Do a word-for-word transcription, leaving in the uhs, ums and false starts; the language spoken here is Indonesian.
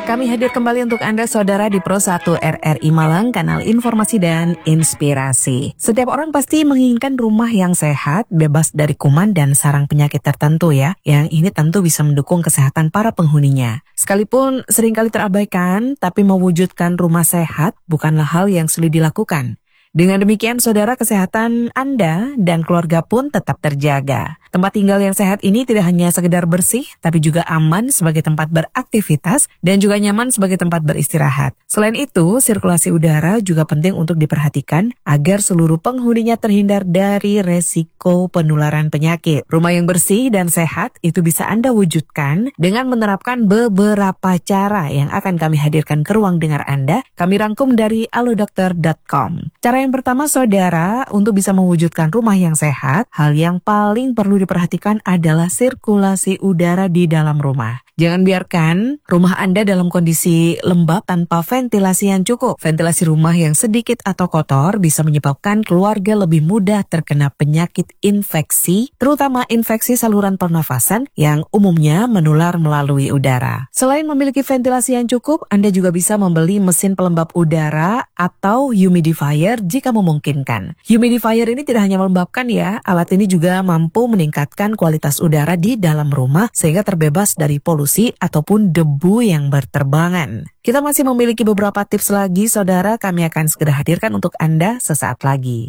Kami hadir kembali untuk Anda saudara di Pro satu R R I Malang, kanal informasi dan inspirasi. Setiap orang pasti menginginkan rumah yang sehat, bebas dari kuman dan sarang penyakit tertentu ya. Yang ini tentu bisa mendukung kesehatan para penghuninya. Sekalipun seringkali terabaikan, tapi mewujudkan rumah sehat bukanlah hal yang sulit dilakukan. Dengan demikian, saudara, kesehatan Anda dan keluarga pun tetap terjaga. Tempat tinggal yang sehat ini tidak hanya sekedar bersih, tapi juga aman sebagai tempat beraktivitas dan juga nyaman sebagai tempat beristirahat. Selain itu, sirkulasi udara juga penting untuk diperhatikan agar seluruh penghuninya terhindar dari resiko penularan penyakit. Rumah yang bersih dan sehat itu bisa Anda wujudkan dengan menerapkan beberapa cara yang akan kami hadirkan ke ruang dengar Anda. Kami rangkum dari alodokter dot com. Cara yang pertama, saudara, untuk bisa mewujudkan rumah yang sehat, hal yang paling perlu diperhatikan adalah sirkulasi udara di dalam rumah. Jangan biarkan rumah Anda dalam kondisi lembab tanpa ventilasi yang cukup. Ventilasi rumah yang sedikit atau kotor bisa menyebabkan keluarga lebih mudah terkena penyakit infeksi, terutama infeksi saluran pernafasan yang umumnya menular melalui udara. Selain memiliki ventilasi yang cukup, Anda juga bisa membeli mesin pelembab udara atau humidifier jika memungkinkan. Humidifier ini tidak hanya melembabkan ya, alat ini juga mampu meningkatkan kualitas udara di dalam rumah sehingga terbebas dari polusi ataupun debu yang berterbangan. Kita masih memiliki beberapa tips lagi, saudara. Kami akan segera hadirkan untuk Anda sesaat lagi.